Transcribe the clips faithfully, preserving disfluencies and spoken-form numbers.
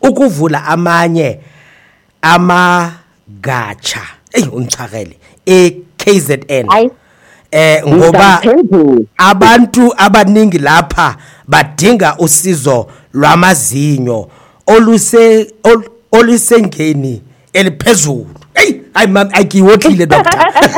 ukuvula amanye amagatsha ey ungichakele e-K Z N eh ngoba abantu abaningi lapha badinga usizo lwamazinyo oluse olusengeni eliphezulu. Hey, I'm akiwotlile doctor.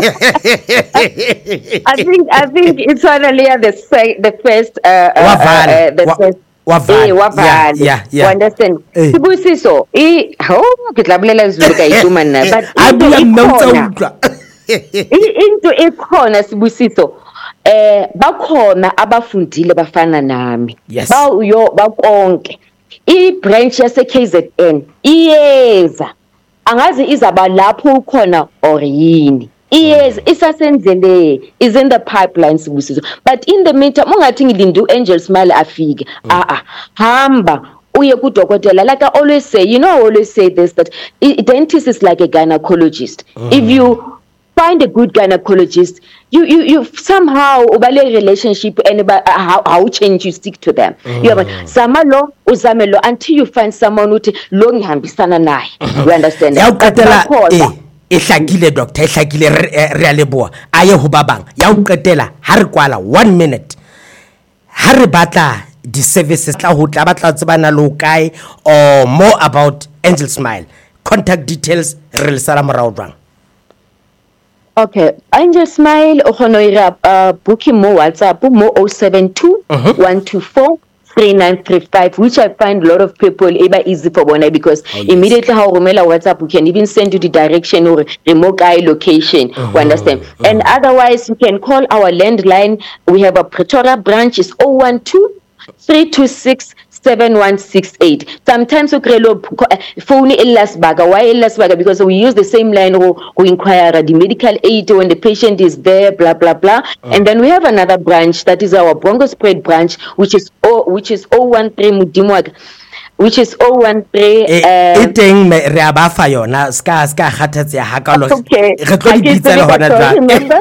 I think I think it's only the se- the first uh, uh, uh the Wa- first Waval. Eh, Waval. Yeah, yeah, yeah. You understand? Eh. Sibusiso, I oh ke tla bolela Zulu ka ituma nna but Abuya mnotsa ikhona. utlwa. I- into ekhona Sibusiso eh bakhona abafundile bafana nami Yes. ba yo bakonke I branch yase K Z N iyeza angazi izaba lapho ukhona or yini iyeza isasendlele is in the pipeline Sibusiso but in the meantime ungathi ngilinde uAngel Smile afike ah ah hamba uye kudokotela like I always say you know I always say this that a dentist is like a gynecologist mm. if you find a good gynecologist you you you somehow ubale relationship and uh, how how change you stick to them mm. you know samalo uzamelo until you find someone uthi lo ngihambisana naye you understand yawuqedela eh ehlakile doctor ehlakile re a leboa aye ho babang yawuqedela ha re kwala one minute ha re batla di services tla ho tla batla tsebana lo kae or more about Angel Smile contact details re le sala morao jwang. Okay, Angel Smile o kgona ira uh, booking mo WhatsApp mo oh seven two, one two four, three nine three five which I find a lot of people eba easy for bona because oh, yes. immediately how rumela WhatsApp you can even send you the direction or remote guy location uh-huh, you understand uh-huh. And otherwise you can call our landline. We have a Pretoria branch is oh one two, three two six, seven one six eight. Sometimes we krelo phone elas baga. Why elas baga? Because we use the same line who who inquire the medical aid when the patient is there, blah blah blah. Uh. And then we have another branch that is our Bronco Spread branch, which is oh which is oh one three Mudimwag. Which is oh one three eteng me re abafa yona ska ska khathatse ya hakalo re tlo di bitsa le hona jwa.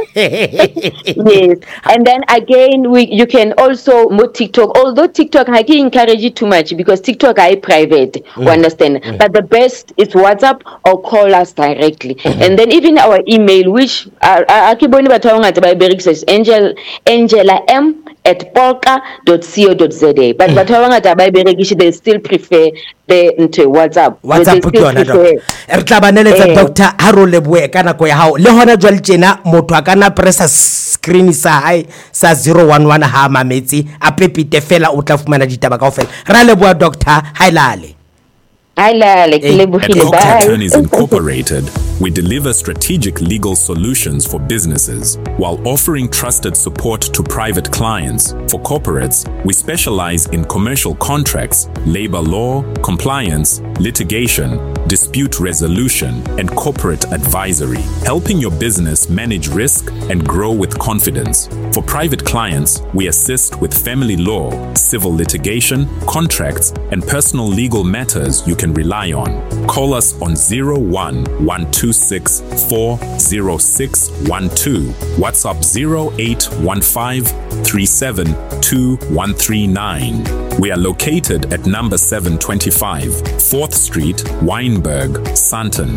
Yes, and then again we you can also mo TikTok, although TikTok I can encourage it too much because TikTok I private mm. you understand mm. but the best is WhatsApp or call us directly mm-hmm. And then even our email which akiboni batho ba ngata ba berekisa angel angela m at polka dot co dot za but mm. batho ba ngata ba berekisa they still prefer the into WhatsApp WhatsApp ke yona doctor re tla baneletsa eh. Doctor Haro Leboe ka nako ya hao le hona jwa letsena motho akana pressa screen sa hai sa zero one one ha mametsi a pepite fela o tla fumana ditaba kaofela ra leboa doctor hailale At Octa Attorneys Incorporated, we deliver strategic legal solutions for businesses while offering trusted support to private clients. For corporates, we specialize in commercial contracts, labor law, compliance, litigation, dispute resolution, and corporate advisory, helping your business manage risk and grow with confidence. For private clients, we assist with family law, civil litigation, contracts, and personal legal matters you can rely on. Call us on zero one, one two six, four zero six one two, WhatsApp zero eight one five, three seven two, one three nine. We are located at number seven twenty-five, fourth Street, Wynberg, Sandton.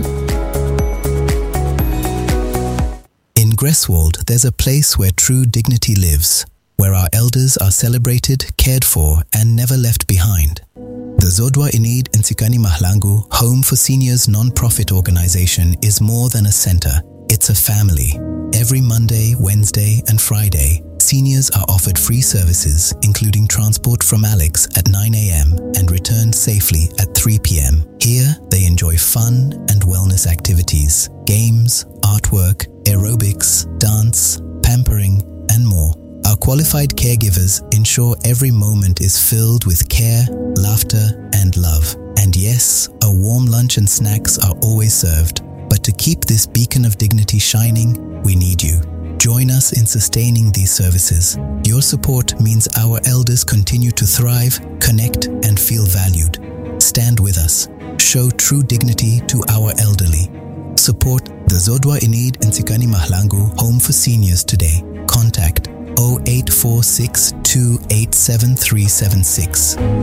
In Greswold, there's a place where true dignity lives, where our elders are celebrated, cared for, and never left behind. The Zodwa Inid Nsikani Mahlangu Home for Seniors non-profit organization is more than a center. It's a family. Every Monday, Wednesday, and Friday, seniors are offered free services, including transport from Alex at nine a.m. and return safely at three p.m. Here, they enjoy fun and wellness activities, games, artwork, aerobics, dance, pampering, and more. Our qualified caregivers ensure every moment is filled with care, laughter, and love. And yes, a warm lunch and snacks are always served. But to keep this beacon of dignity shining, we need you. Join us in sustaining these services. Your support means our elders continue to thrive, connect, and feel valued. Stand with us. Show true dignity to our elderly. Support the Zodwa Inid Nsikani Mahlangu Home for Seniors today. Contact oh eight four six, two eight seven three seven six.